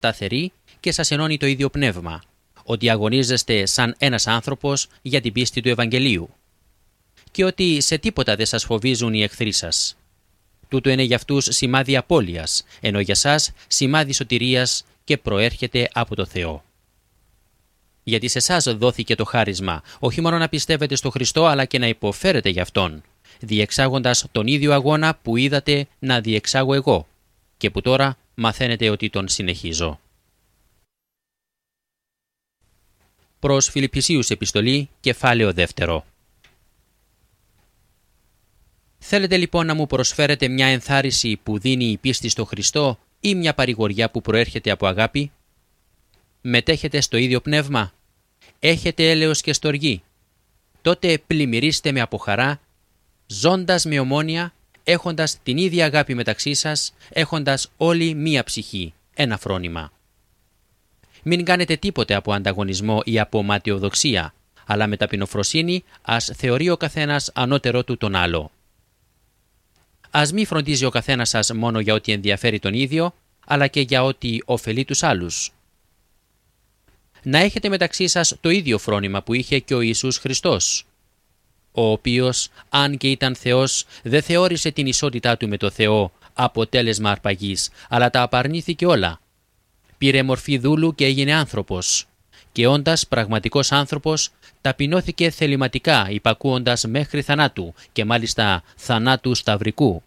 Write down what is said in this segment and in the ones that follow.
σταθεροί και σας ενώνει το ίδιο πνεύμα, ότι αγωνίζεστε σαν ένας άνθρωπος για την πίστη του Ευαγγελίου και ότι σε τίποτα δεν σας φοβίζουν οι εχθροί σας. Τούτο είναι για αυτούς σημάδι απώλειας, ενώ για σας σημάδι σωτηρίας και προέρχεται από το Θεό. Γιατί σε εσάς δόθηκε το χάρισμα, όχι μόνο να πιστεύετε στο Χριστό, αλλά και να υποφέρετε για Αυτόν, διεξάγοντας τον ίδιο αγώνα που είδατε να διεξάγω εγώ και που τώρα μαθαίνετε ότι τον συνεχίζω. Προς Φιλιππισίους επιστολή, κεφάλαιο 2. Θέλετε λοιπόν να μου προσφέρετε μια ενθάρρυνση που δίνει η πίστη στο Χριστό ή μια παρηγοριά που προέρχεται από αγάπη? Μετέχετε στο ίδιο πνεύμα? Έχετε έλεος και στοργή? Τότε πλημμυρίστε με από χαρά, ζώντας με ομόνοια, έχοντας την ίδια αγάπη μεταξύ σας, έχοντας όλοι μία ψυχή, ένα φρόνημα. Μην κάνετε τίποτε από ανταγωνισμό ή από ματαιοδοξία, αλλά με ταπεινοφροσύνη ας θεωρεί ο καθένας ανώτερό του τον άλλο. Ας μη φροντίζει ο καθένας σας μόνο για ό,τι ενδιαφέρει τον ίδιο, αλλά και για ό,τι ωφελεί τους άλλους. Να έχετε μεταξύ σας το ίδιο φρόνημα που είχε και ο Ιησούς Χριστός, ο οποίος, αν και ήταν Θεός, δεν θεώρησε την ισότητά του με το Θεό αποτέλεσμα αρπαγής, αλλά τα απαρνήθηκε όλα. Πήρε μορφή δούλου και έγινε άνθρωπος, και όντας πραγματικός άνθρωπος, ταπεινώθηκε θεληματικά, υπακούοντας μέχρι θανάτου, και μάλιστα θανάτου σταυρικού.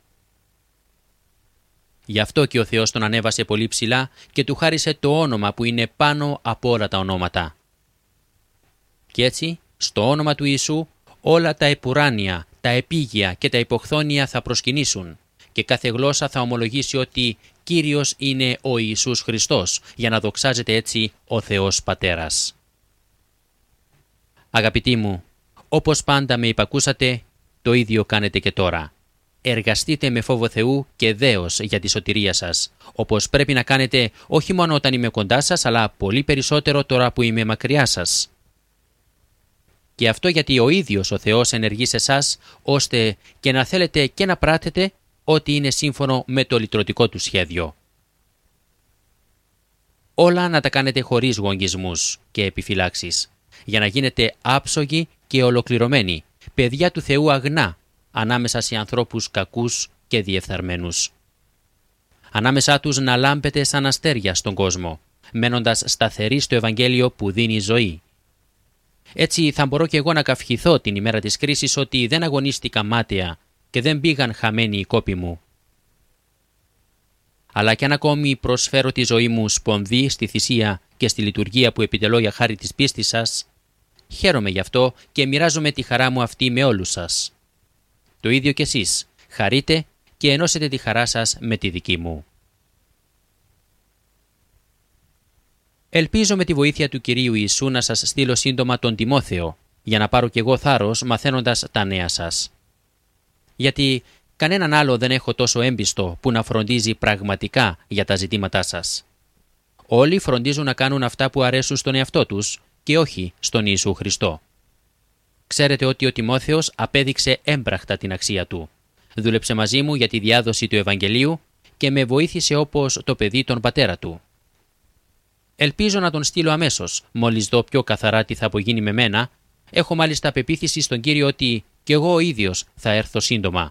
Γι' αυτό και ο Θεός τον ανέβασε πολύ ψηλά και του χάρισε το όνομα που είναι πάνω από όλα τα ονόματα. Και έτσι, στο όνομα του Ιησού, όλα τα επουράνια, τα επίγεια και τα υποχθόνια θα προσκυνήσουν και κάθε γλώσσα θα ομολογήσει ότι Κύριος είναι ο Ιησούς Χριστός, για να δοξάζεται έτσι ο Θεός Πατέρας. Αγαπητοί μου, όπως πάντα με υπακούσατε, το ίδιο κάνετε και τώρα. Εργαστείτε με φόβο Θεού και δέος για τη σωτηρία σας, όπως πρέπει να κάνετε όχι μόνο όταν είμαι κοντά σας, αλλά πολύ περισσότερο τώρα που είμαι μακριά σας. Και αυτό γιατί ο ίδιος ο Θεός ενεργεί σε εσάς, ώστε και να θέλετε και να πράτετε ό,τι είναι σύμφωνο με το λυτρωτικό του σχέδιο. Όλα να τα κάνετε χωρίς γογγισμούς και επιφυλάξεις, για να γίνετε άψογοι και ολοκληρωμένοι, παιδιά του Θεού αγνά, ανάμεσα σε ανθρώπους κακούς και διεφθαρμένους. Ανάμεσά τους να λάμπετε σαν αστέρια στον κόσμο, μένοντας σταθεροί στο Ευαγγέλιο που δίνει ζωή. Έτσι θα μπορώ και εγώ να καυχηθώ την ημέρα της κρίσης ότι δεν αγωνίστηκα μάταια και δεν πήγαν χαμένοι οι κόποι μου. Αλλά κι αν ακόμη προσφέρω τη ζωή μου σπονδί στη θυσία και στη λειτουργία που επιτελώ για χάρη της πίστης σας, χαίρομαι γι' αυτό και μοιράζομαι τη χαρά μου αυτή με όλους σας. Το ίδιο κι εσείς, χαρείτε και ενώσετε τη χαρά σας με τη δική μου. Ελπίζω με τη βοήθεια του Κυρίου Ιησού να σας στείλω σύντομα τον Τιμόθεο, για να πάρω κι εγώ θάρρος μαθαίνοντας τα νέα σας. Γιατί κανέναν άλλο δεν έχω τόσο έμπιστο που να φροντίζει πραγματικά για τα ζητήματά σας. Όλοι φροντίζουν να κάνουν αυτά που αρέσουν στον εαυτό τους και όχι στον Ιησού Χριστό. Ξέρετε ότι ο Τιμόθεος απέδειξε έμπραχτα την αξία του. Δούλεψε μαζί μου για τη διάδοση του Ευαγγελίου και με βοήθησε όπως το παιδί τον πατέρα του. Ελπίζω να τον στείλω αμέσως, μόλις δω πιο καθαρά τι θα απογίνει με μένα. Έχω μάλιστα πεποίθηση στον Κύριο ότι κι εγώ ο ίδιος θα έρθω σύντομα.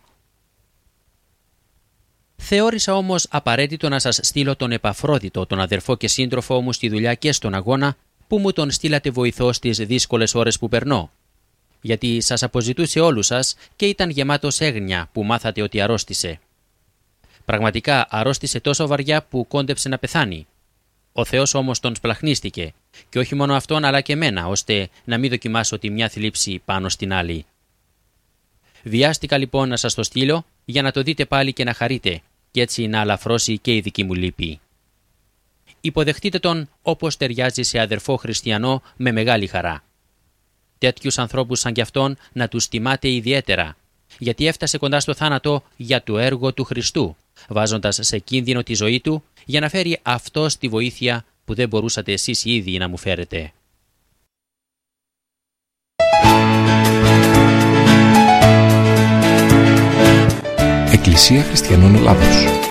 Θεώρησα όμως απαραίτητο να σας στείλω τον Επαφρόδιτο, τον αδερφό και σύντροφό μου στη δουλειά και στον αγώνα, που μου τον στείλατε βοηθό στις δύσκολες ώρες που περνώ. Γιατί σας αποζητούσε όλους σας και ήταν γεμάτος έγνοια που μάθατε ότι αρρώστησε. Πραγματικά αρρώστησε τόσο βαριά που κόντεψε να πεθάνει. Ο Θεός όμως τον σπλαχνίστηκε, και όχι μόνο αυτόν αλλά και εμένα, ώστε να μην δοκιμάσω τη μια θλίψη πάνω στην άλλη. Βιάστηκα λοιπόν να σας το στείλω για να το δείτε πάλι και να χαρείτε, και έτσι να αλαφρώσει και η δική μου λύπη. Υποδεχτείτε τον όπως ταιριάζει σε αδερφό χριστιανό με μεγάλη χαρά. Τέτοιους ανθρώπους σαν κι αυτόν να τους τιμάτε ιδιαίτερα, γιατί έφτασε κοντά στο θάνατο για το έργο του Χριστού, βάζοντας σε κίνδυνο τη ζωή του για να φέρει αυτός τη βοήθεια που δεν μπορούσατε εσείς ήδη να μου φέρετε. Εκκλησία Χριστιανών Ελλάδος.